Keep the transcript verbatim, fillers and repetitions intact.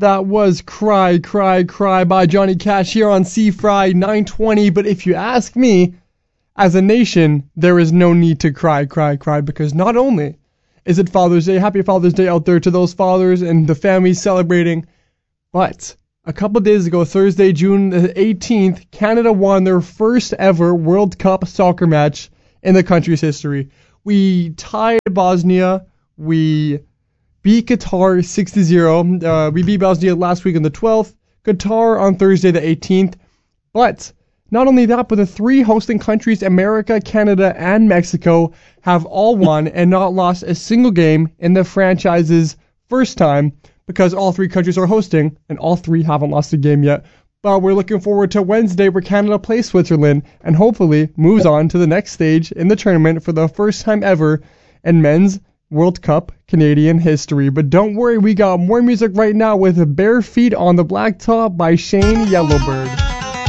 That was Cry, Cry, Cry by Johnny Cash here on C-Fry nine twenty. But if you ask me, as a nation, there is no need to cry, cry, cry, because not only is it Father's Day, happy Father's Day out there to those fathers and the families celebrating, but a couple days ago, Thursday, June eighteenth, Canada won their first ever World Cup soccer match in the country's history. We tied Bosnia, we beat Qatar six to zero. Uh, we beat Bosnia last week on the twelfth, Qatar on Thursday the eighteenth. But not only that, but the three hosting countries, America, Canada, and Mexico, have all won and not lost a single game in the franchise's first time, because all three countries are hosting and all three haven't lost a game yet. But we're looking forward to Wednesday, where Canada plays Switzerland and hopefully moves on to the next stage in the tournament for the first time ever in men's World Cup Canadian history. But don't worry, we got more music right now with Bare Feet on the Blacktop by Shane Yellowbird.